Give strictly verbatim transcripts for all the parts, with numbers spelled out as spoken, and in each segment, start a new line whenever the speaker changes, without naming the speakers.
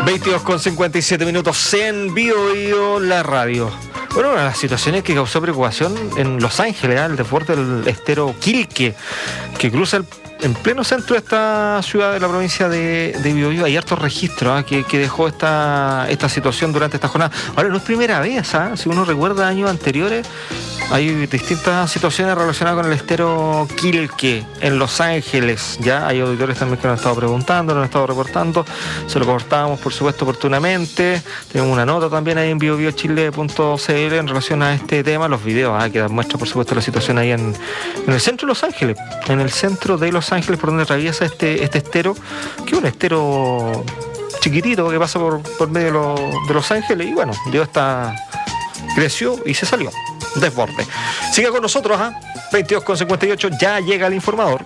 veintidós con cincuenta y siete minutos en Bio Bio, la radio. Bueno, una de las situaciones que causó preocupación en Los Ángeles, ¿eh? El desborde del estero Quilque, que cruza el, en pleno centro de esta ciudad de la provincia de, de Biobío. Hay hartos registros, ¿eh? que, que dejó esta, esta situación durante esta jornada. Ahora, no es primera vez, ¿eh? Si uno recuerda años anteriores, hay distintas situaciones relacionadas con el estero Quilque en Los Ángeles. Ya hay auditores también que nos han estado preguntando, nos han estado reportando. Se lo cortábamos, por supuesto, oportunamente. Tenemos una nota también ahí en bio bio chile punto c l en relación a este tema. Los videos ¿eh? que muestran, por supuesto, la situación ahí en, en el centro de Los Ángeles. En el centro de Los Ángeles, por donde atraviesa este, este estero, que es un estero chiquitito que pasa por, por medio de, lo, de Los Ángeles. Y bueno, dio esta... creció y se salió. Desborde. Siga con nosotros, ¿eh? veintidós con cincuenta y ocho, ya llega el informador.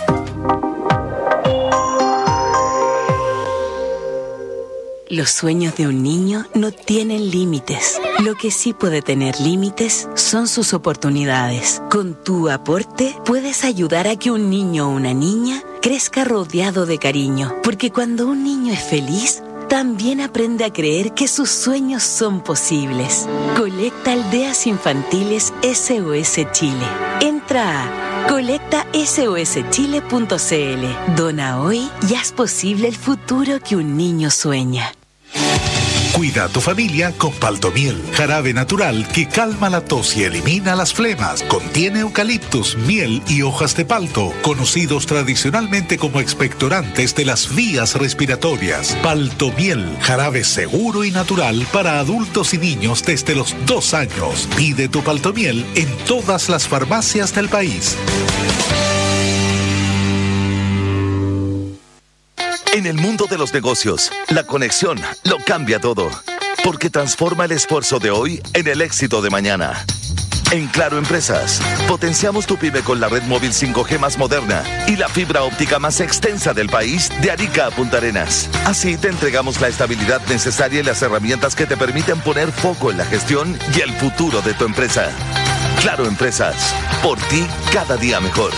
Los sueños de un niño no tienen límites. Lo que sí puede tener límites son sus oportunidades. Con tu aporte puedes ayudar a que un niño o una niña crezca rodeado de cariño. Porque cuando un niño es feliz, también aprende a creer que sus sueños son posibles. Colecta Aldeas Infantiles S O S Chile. Entra a colecta s o s chile punto c l. Dona hoy y haz posible el futuro que un niño sueña.
Cuida a tu familia con Paltomiel, jarabe natural que calma la tos y elimina las flemas. Contiene eucaliptus, miel y hojas de palto, conocidos tradicionalmente como expectorantes de las vías respiratorias. Paltomiel, jarabe seguro y natural para adultos y niños desde los dos años. Pide tu Paltomiel en todas las farmacias del país.
En el mundo de los negocios, la conexión lo cambia todo, porque transforma el esfuerzo de hoy en el éxito de mañana. En Claro Empresas, potenciamos tu pyme con la red móvil cinco G más moderna y la fibra óptica más extensa del país, de Arica a Punta Arenas. Así te entregamos la estabilidad necesaria y las herramientas que te permiten poner foco en la gestión y el futuro de tu empresa. Claro Empresas, por ti cada día mejor.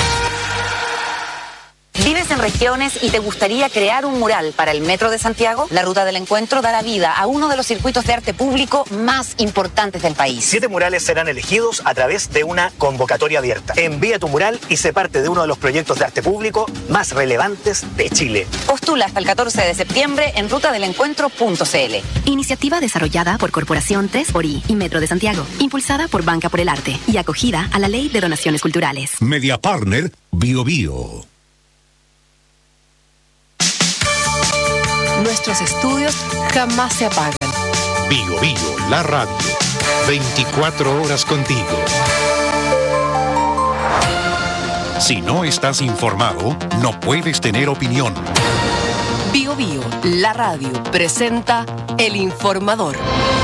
¿Vives en regiones y te gustaría crear un mural para el Metro de Santiago? La Ruta del Encuentro dará vida a uno de los circuitos de arte público más importantes del país.
Siete murales serán elegidos a través de una convocatoria abierta. Envía tu mural y sé parte de uno de los proyectos de arte público más relevantes de Chile.
Postula hasta el catorce de septiembre en ruta del encuentro punto c l.
Iniciativa desarrollada por Corporación tres por I y Metro de Santiago, impulsada por Banca por el Arte y acogida a la Ley de Donaciones Culturales.
Media Partner Bio Bio.
Nuestros estudios jamás se apagan.
Bio Bio, la radio. veinticuatro horas contigo. Si no estás informado, no puedes tener opinión.
Bio Bio, la radio, presenta El Informador.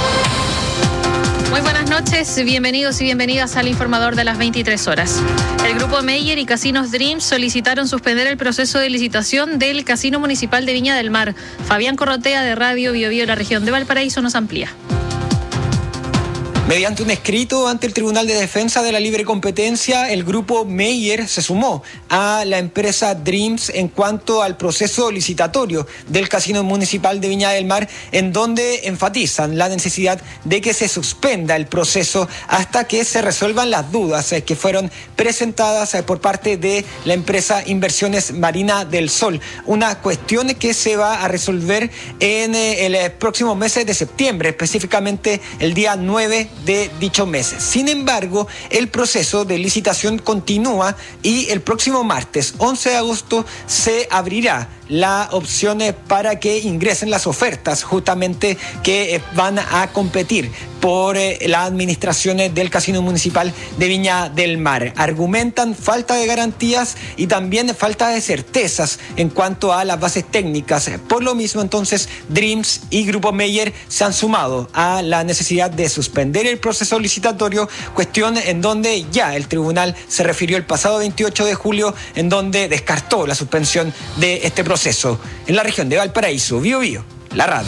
Muy buenas noches, bienvenidos y bienvenidas al Informador de las veintitrés horas. El grupo Meyer y Casinos Dreams solicitaron suspender el proceso de licitación del Casino Municipal de Viña del Mar. Fabián Corrotea, de Radio Bio Bio, la región de Valparaíso, nos amplía.
Mediante un escrito ante el Tribunal de Defensa de la Libre Competencia, el grupo Meyer se sumó a la empresa Dreams en cuanto al proceso licitatorio del Casino Municipal de Viña del Mar, en donde enfatizan la necesidad de que se suspenda el proceso hasta que se resuelvan las dudas que fueron presentadas por parte de la empresa Inversiones Marina del Sol. Una cuestión que se va a resolver en el próximo mes de septiembre, específicamente el día nueve de dicho mes. Sin embargo, el proceso de licitación continúa y el próximo martes once de agosto se abrirá la opción para que ingresen las ofertas justamente que van a competir por eh, las administraciones del Casino Municipal de Viña del Mar. Argumentan falta de garantías y también falta de certezas en cuanto a las bases técnicas. Por lo mismo, entonces, Dreams y Grupo Meyer se han sumado a la necesidad de suspender el proceso licitatorio, cuestión en donde ya el tribunal se refirió el pasado veintiocho de julio, en donde descartó la suspensión de este proceso. En la región de Valparaíso, Bio Bio, la radio.